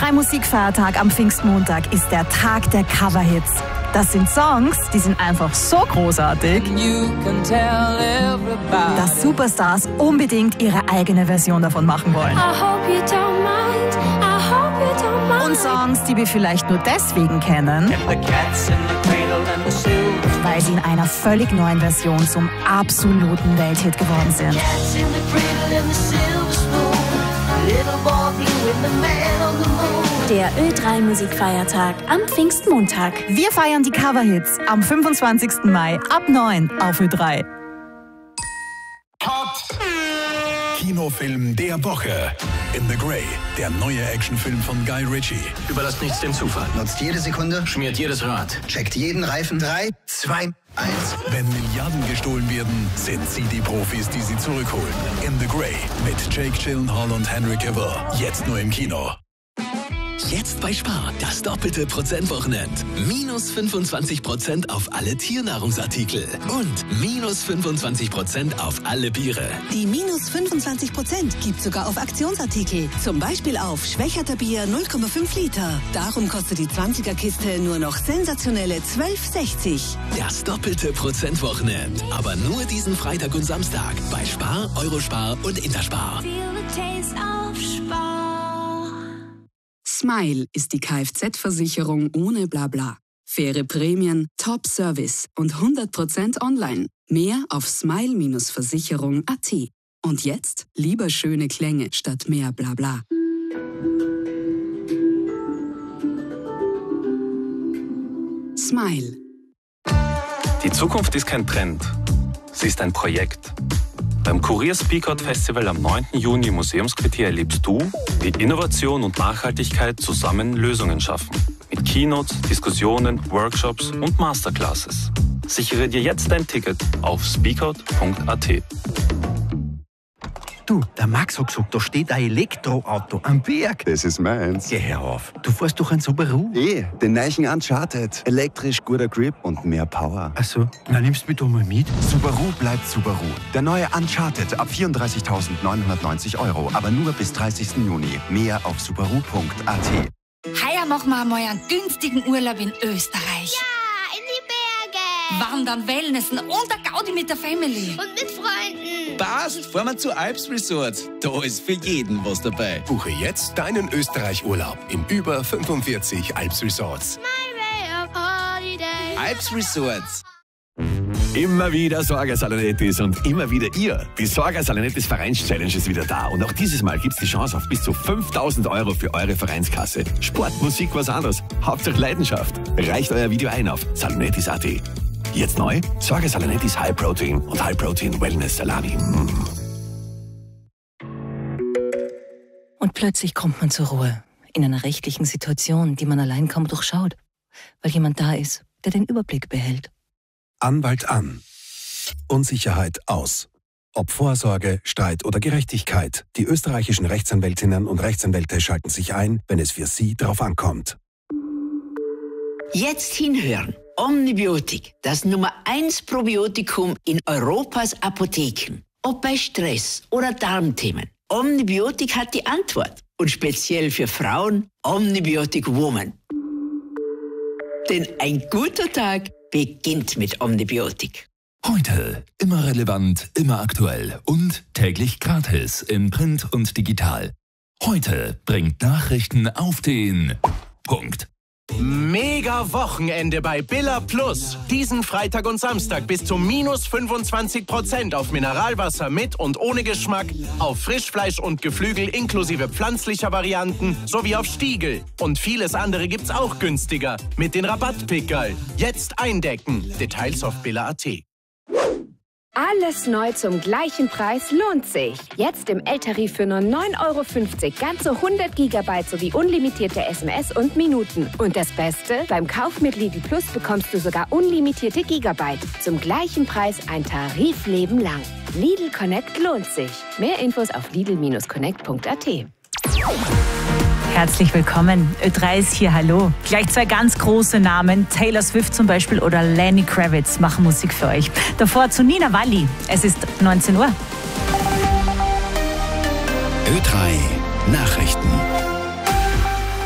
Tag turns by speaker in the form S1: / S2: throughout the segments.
S1: Ö3 Musikfeiertag am Pfingstmontag ist der Tag der Coverhits. Das sind Songs, die sind einfach so großartig, dass Superstars unbedingt ihre eigene Version davon machen wollen. Und Songs, die wir vielleicht nur deswegen kennen, weil sie in einer völlig neuen Version zum absoluten Welthit geworden sind.
S2: Der Ö3 Musikfeiertag am Pfingstmontag.
S1: Wir feiern die Coverhits am 25. Mai ab 9 auf Ö3.
S3: Kinofilm der Woche. In the Grey, der neue Actionfilm von Guy Ritchie.
S4: Überlasst nichts dem Zufall.
S5: Nutzt jede Sekunde.
S4: Schmiert jedes Rad.
S5: Checkt jeden Reifen. 3, 2, 1.
S3: Wenn Milliarden gestohlen werden, sind sie die Profis, die sie zurückholen. In the Grey mit Jake Gyllenhaal und Henry Cavill. Jetzt nur im Kino.
S6: Jetzt bei Spar, das doppelte Prozentwochenend. Minus 25% auf alle Tiernahrungsartikel. Und minus 25% auf alle Biere.
S7: Die minus 25% gibt sogar auf Aktionsartikel. Zum Beispiel auf Schwächerter Bier 0,5 Liter. Darum kostet die 20er-Kiste nur noch sensationelle 12,60.
S6: Das doppelte Prozentwochenend. Aber nur diesen Freitag und Samstag. Bei Spar, Eurospar und Interspar.
S8: Smile ist die Kfz-Versicherung ohne Blabla. Faire Prämien, Top-Service und 100% online. Mehr auf smile-versicherung.at. Und jetzt lieber schöne Klänge statt mehr Blabla. Smile.
S9: Die Zukunft ist kein Trend. Sie ist ein Projekt. Beim Kurier Speakout Festival am 9. Juni im Museumsquartier erlebst du, wie Innovation und Nachhaltigkeit zusammen Lösungen schaffen. Mit Keynotes, Diskussionen, Workshops und Masterclasses. Sichere dir jetzt dein Ticket auf speakout.at.
S10: Du, der Max hat gesagt, da steht ein Elektroauto am Berg.
S11: Das ist meins.
S10: Geh herauf. Du fährst doch ein Subaru.
S11: Den neuen Uncharted. Elektrisch, guter Grip und mehr Power.
S10: Ach so, na nimmst du mich doch mal mit.
S12: Subaru bleibt Subaru. Der neue Uncharted ab 34.990 €, aber nur bis 30. Juni. Mehr auf subaru.at.
S13: Heuer machen wir einmal einen günstigen Urlaub in Österreich.
S14: Ja, in die Berge.
S13: Wandern, Wellnessen und der Gaudi mit der Family.
S14: Und mit Freunden.
S15: Passt, fahren wir zu Alps Resort. Da ist für jeden was dabei.
S3: Buche jetzt deinen Österreich-Urlaub in über 45 Alps Resorts.
S14: My way of holiday.
S15: Alps Resorts.
S16: Immer wieder Sorge-Salonettis und immer wieder ihr. Die Sorge-Salonettis Vereins-Challenge ist wieder da. Und auch dieses Mal gibt's die Chance auf bis zu 5.000 € für eure Vereinskasse. Sport, Musik, was anderes. Hauptsache Leidenschaft. Reicht euer Video ein auf salonettis.at. Jetzt neu, Sorge-Salonettis High Protein und High Protein Wellness Salami.
S17: Und plötzlich kommt man zur Ruhe. In einer rechtlichen Situation, die man allein kaum durchschaut. Weil jemand da ist, der den Überblick behält.
S3: Anwalt an. Unsicherheit aus. Ob Vorsorge, Streit oder Gerechtigkeit, die österreichischen Rechtsanwältinnen und Rechtsanwälte schalten sich ein, wenn es für sie drauf ankommt.
S18: Jetzt hinhören. Omnibiotik, das Nummer 1 Probiotikum in Europas Apotheken. Ob bei Stress oder Darmthemen. Omnibiotik hat die Antwort. Und speziell für Frauen Omnibiotic Woman. Denn ein guter Tag beginnt mit Omnibiotik.
S19: Heute immer relevant, immer aktuell und täglich gratis in Print und digital. Heute bringt Nachrichten auf den Punkt.
S20: Mega Wochenende bei Billa Plus. Diesen Freitag und Samstag bis zu minus 25% auf Mineralwasser mit und ohne Geschmack, auf Frischfleisch und Geflügel inklusive pflanzlicher Varianten sowie auf Stiegel. Und vieles andere gibt's auch günstiger mit den Rabattpickerl. Jetzt eindecken. Details auf billa.at.
S2: Alles neu zum gleichen Preis lohnt sich. Jetzt im L-Tarif für nur 9,50 € ganze 100 GB sowie unlimitierte SMS und Minuten. Und das Beste? Beim Kauf mit Lidl Plus bekommst du sogar unlimitierte Gigabyte. Zum gleichen Preis ein Tarifleben lang. Lidl Connect lohnt sich. Mehr Infos auf lidl-connect.at.
S1: Herzlich willkommen. Ö3 ist hier, hallo. Gleich zwei ganz große Namen, Taylor Swift zum Beispiel oder Lenny Kravitz, machen Musik für euch. Davor zu Nina Walli. Es ist 19 Uhr.
S3: Ö3 Nachrichten.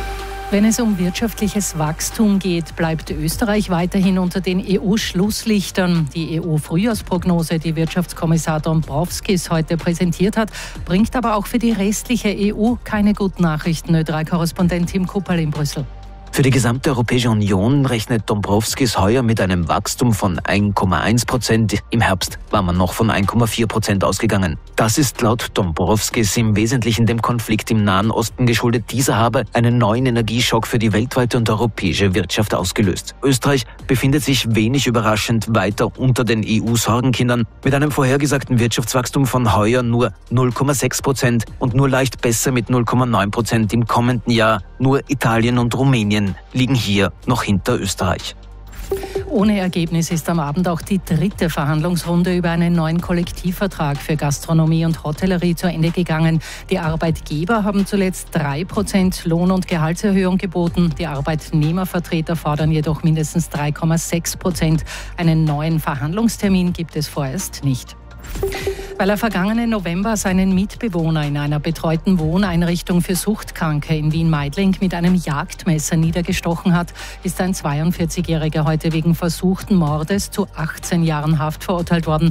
S21: Wenn es um wirtschaftliches Wachstum geht, bleibt Österreich weiterhin unter den EU-Schlusslichtern. Die EU-Frühjahrsprognose, die Wirtschaftskommissar Dombrovskis heute präsentiert hat, bringt aber auch für die restliche EU keine guten Nachrichten. Ö3-Korrespondent Tim Kupperl in Brüssel.
S22: Für die gesamte Europäische Union rechnet Dombrovskis heuer mit einem Wachstum von 1,1%. Im Herbst war man noch von 1,4% ausgegangen. Das ist laut Dombrovskis im Wesentlichen dem Konflikt im Nahen Osten geschuldet. Dieser habe einen neuen Energieschock für die weltweite und europäische Wirtschaft ausgelöst. Österreich befindet sich wenig überraschend weiter unter den EU-Sorgenkindern mit einem vorhergesagten Wirtschaftswachstum von heuer nur 0,6% und nur leicht besser mit 0,9% im kommenden Jahr. Nur Italien und Rumänien liegen hier noch hinter Österreich.
S21: Ohne Ergebnis ist am Abend auch die dritte Verhandlungsrunde über einen neuen Kollektivvertrag für Gastronomie und Hotellerie zu Ende gegangen. Die Arbeitgeber haben zuletzt 3% Lohn- und Gehaltserhöhung geboten. Die Arbeitnehmervertreter fordern jedoch mindestens 3,6%. Einen neuen Verhandlungstermin gibt es vorerst nicht. Weil er vergangenen November seinen Mitbewohner in einer betreuten Wohneinrichtung für Suchtkranke in Wien-Meidling mit einem Jagdmesser niedergestochen hat, ist ein 42-Jähriger heute wegen versuchten Mordes zu 18 Jahren Haft verurteilt worden.